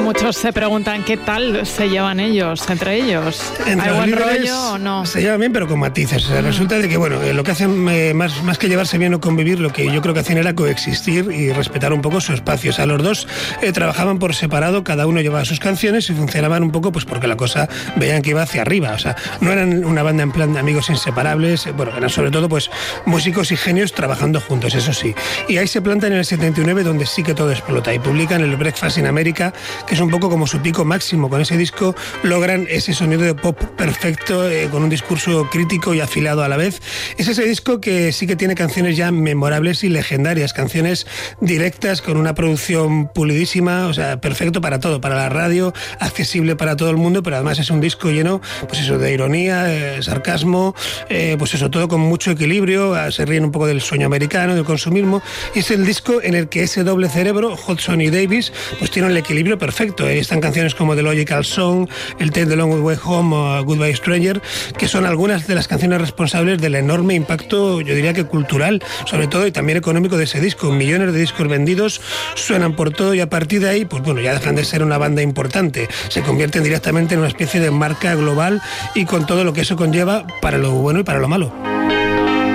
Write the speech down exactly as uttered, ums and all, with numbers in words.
muchos se preguntan qué tal se llevan ellos, entre ellos. Entre ¿Hay buen líderes rollo o no? Se llevan bien, pero con matices. O sea, mm. Resulta de que, bueno, eh, lo que hacen, eh, más, más que llevarse bien o convivir, lo que yo creo que hacían era coexistir y respetar un poco su espacio. O sea, los dos eh, trabajaban por separado, cada uno llevaba sus canciones y funcionaban un poco pues porque la cosa veían que iba hacia arriba. O sea, no eran una banda en plan de amigos inseparables, bueno, eran sobre todo pues músicos y genios trabajando juntos, eso sí. Y ahí se plantan en el setenta y nueve, donde sí que todo explota, y publican el Breakfast in America, que es un poco como su pico máximo. Con ese disco logran ese sonido de pop perfecto, eh, con un discurso crítico y afilado a la vez. Es ese disco que sí que tiene canciones ya memorables y legendarias, canciones directas con una producción pulidísima, o sea, perfecto para todo, para la radio, accesible para todo el mundo, pero además es un disco lleno, pues eso, de ironía, eh, sarcasmo, eh, pues eso, todo con mucho equilibrio, se ríen un poco del sueño americano, del consumismo, y es el disco en el que ese doble cerebro, Hudson y Davis, pues tienen el equilibrio perfecto. Ahí están canciones como The Logical Song, el Take the Long Way Home o Goodbye Stranger, que son algunas de las canciones responsables del enorme impacto, yo diría que cultural, sobre todo, y también económico de ese disco. Millones de discos vendidos, suenan por todo, y a partir de ahí, pues bueno, ya dejan de ser una banda importante, se convierten directamente en una especie de marca global, y con todo lo que eso conlleva para lo bueno y para lo malo.